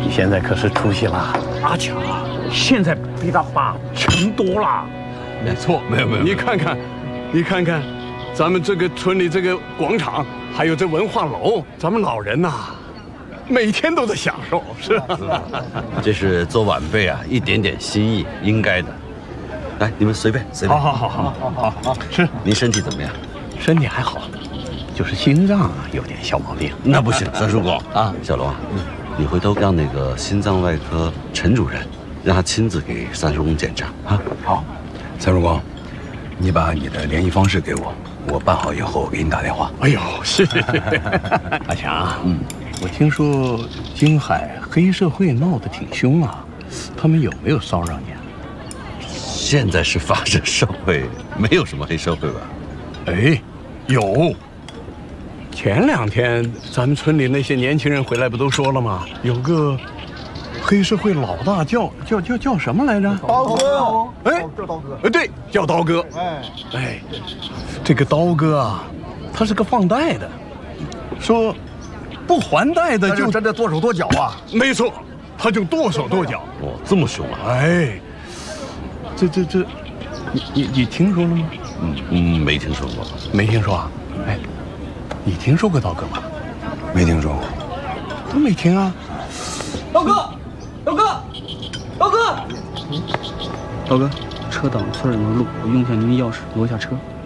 你现在可是出息了。阿强现在比他爸强多了。 没错， 没有， 你看看，咱们这个村里这个广场，还有这文化楼，咱们老人呐，每天都在享受，是吧？ 这是做晚辈啊，一点点心意，应该的。来，你们随便。 好，是。 您身体怎么样？ 身体还好，就是心脏有点小毛病。 那不行，三叔公啊，小龙啊，你回头让那个心脏外科陈主任，让他亲自给三叔公检查啊。 好，三叔公，你把你的联系方式给我，我办好以后给你打电话。 哎呦，谢谢。 阿强，我听说金海黑社会闹得挺凶啊，他们有没有骚扰你啊？ 现在是法治社会，没有什么黑社会吧？ 哎，有。前2天咱们村里那些年轻人回来，不都说了吗？有个黑社会老大叫什么来着？ 刀哥。 哎， 叫刀哥。 对，叫刀哥。哎，这个刀哥啊，他是个放贷的，说不还贷的就真的剁手剁脚啊！ 没错，他就剁手剁脚。 哦，这么凶啊！ 哎，这，你听说了吗？ 没听说过。 没听说啊？哎，你听说过刀哥吗？ 没听说过。 都没听啊。 刀哥，车挡村里的路，我用一下您的钥匙挪一下车。